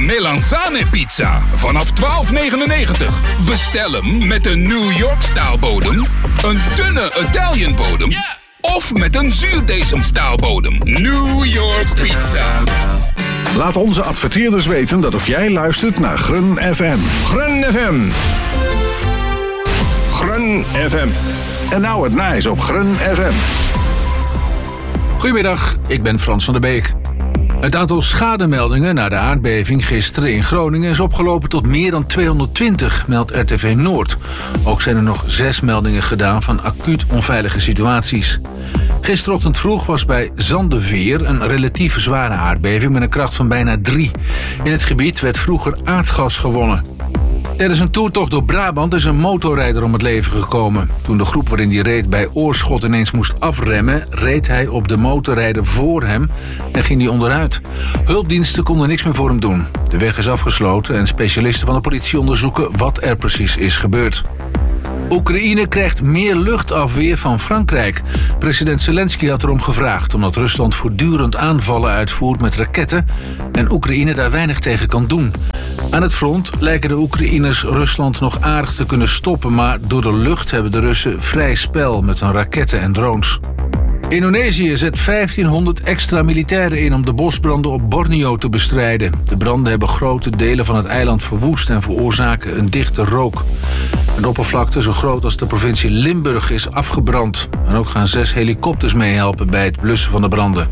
Melanzane pizza vanaf $12,99. Bestel hem met een New York staalbodem, een dunne Italian bodem of met een zuurdesem staalbodem. New York pizza. Laat onze adverteerders weten dat ook jij luistert naar Grun FM. Grun FM. Grun FM. En nou het nice op Grun FM. Goedemiddag, ik ben Frans van der Beek. Het aantal schademeldingen na de aardbeving gisteren in Groningen is opgelopen tot meer dan 220, meldt RTV Noord. Ook zijn er nog 6 meldingen gedaan van acuut onveilige situaties. Gisterochtend vroeg was bij Zandeveer een relatief zware aardbeving met een kracht van bijna 3. In het gebied werd vroeger aardgas gewonnen. Tijdens een toertocht door Brabant is een motorrijder om het leven gekomen. Toen de groep waarin hij reed bij Oorschot ineens moest afremmen, reed hij op de motorrijder voor hem en ging hij onderuit. Hulpdiensten konden niks meer voor hem doen. De weg is afgesloten en specialisten van de politie onderzoeken wat er precies is gebeurd. Oekraïne krijgt meer luchtafweer van Frankrijk. President Zelensky had erom gevraagd, omdat Rusland voortdurend aanvallen uitvoert met raketten en Oekraïne daar weinig tegen kan doen. Aan het front lijken de Oekraïners Rusland nog aardig te kunnen stoppen, maar door de lucht hebben de Russen vrij spel met hun raketten en drones. Indonesië zet 1500 extra militairen in om de bosbranden op Borneo te bestrijden. De branden hebben grote delen van het eiland verwoest en veroorzaken een dichte rook. Een oppervlakte zo groot als de provincie Limburg is afgebrand. En ook gaan 6 helikopters meehelpen bij het blussen van de branden.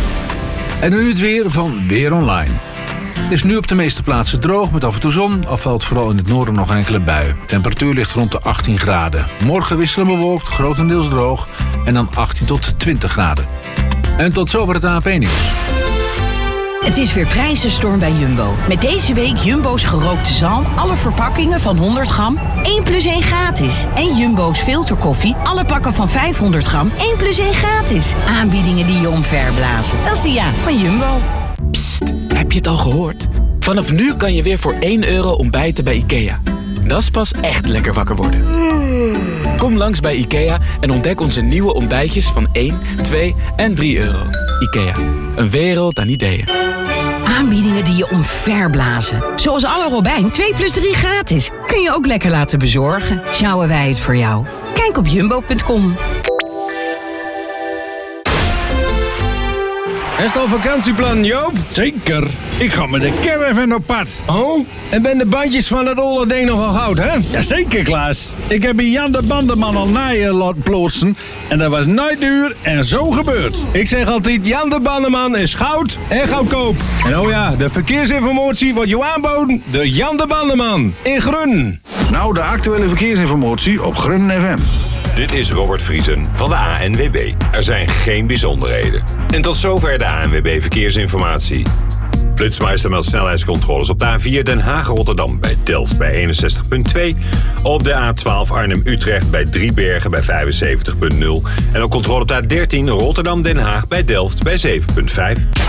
En nu het weer van Weer Online. Het is nu op de meeste plaatsen droog met af en toe zon. Al valt vooral in het noorden nog een enkele bui. Temperatuur ligt rond de 18 graden. Morgen wisselen bewolkt, grotendeels droog. En dan 18 tot 20 graden. En tot zover het ANP-nieuws. Het is weer prijzenstorm bij Jumbo. Met deze week Jumbo's gerookte zalm. Alle verpakkingen van 100 gram. 1 plus 1 gratis. En Jumbo's filterkoffie. Alle pakken van 500 gram. 1 plus 1 gratis. Aanbiedingen die je omverblazen. Dat is de ja van Jumbo. Psst, heb je het al gehoord? Vanaf nu kan je weer voor €1 ontbijten bij IKEA. Dat is pas echt lekker wakker worden. Kom langs bij IKEA en ontdek onze nieuwe ontbijtjes van 1, 2 en €3. IKEA, een wereld aan ideeën. Aanbiedingen die je omverblazen. Zoals alle Robijn 2 plus 3 gratis. Kun je ook lekker laten bezorgen. Sjouwen wij het voor jou. Kijk op jumbo.com. Is het al vakantieplan, Joop? Zeker. Ik ga met de caravan op pad. Oh, en ben de bandjes van het olle ding nogal goud, hè? Jazeker, Klaas. Ik heb bij Jan de Bandeman al naaien laten ploetsen. En dat was nooit duur en zo gebeurd. Ik zeg altijd, Jan de Bandeman is goud en goedkoop. En oh ja, de verkeersinformatie wordt je aanboden door Jan de Bandeman in Grun. Nou, de actuele verkeersinformatie op Grun FM. Dit is Robert Vriesen van de ANWB. Er zijn geen bijzonderheden. En tot zover de ANWB Verkeersinformatie. Flitsmeister meldt snelheidscontroles op de A4 Den Haag-Rotterdam bij Delft bij 61,2. Op de A12 Arnhem-Utrecht bij Driebergen bij 75,0. En ook controle op de A13 Rotterdam-Den Haag bij Delft bij 7,5.